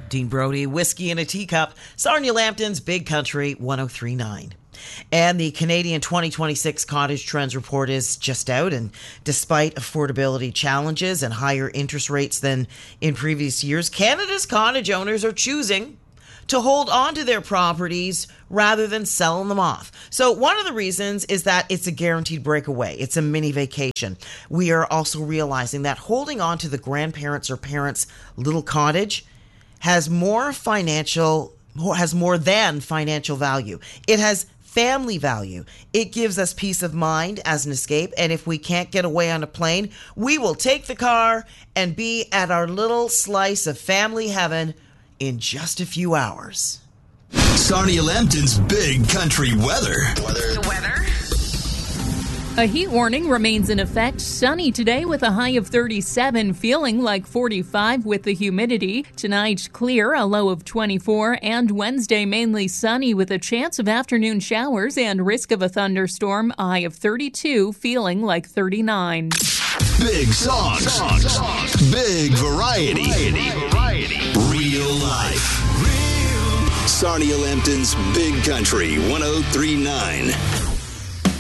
Dean Brody, Whiskey in a Teacup, Sarnia Lambton's Big Country 103.9. And the Canadian 2026 Cottage Trends Report is just out, and despite affordability challenges and higher interest rates than in previous years, Canada's cottage owners are choosing to hold on to their properties rather than selling them off. So one of the reasons is that it's a guaranteed breakaway. It's a mini vacation. We are also realizing that holding on to the grandparents' or parents' little cottage has more than financial value. It has family value. It gives us peace of mind as an escape. And if we can't get away on a plane, we will take the car and be at our little slice of family heaven in just a few hours. Sarnia Lambton's Big Country weather. The weather. A heat warning remains in effect. Sunny today with a high of 37, feeling like 45 with the humidity. Tonight, clear, a low of 24, and Wednesday mainly sunny with a chance of afternoon showers and risk of a thunderstorm, a high of 32, feeling like 39. Big songs. Big variety. Real life. Sarnia Lambton's Big Country 103.9.